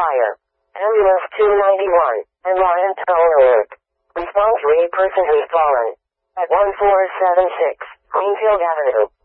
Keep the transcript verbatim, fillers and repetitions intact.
fire. Ambulance two ninety-one. And Lion tone alert. Response rate person has fallen. At one four seven six, Greenfield Avenue.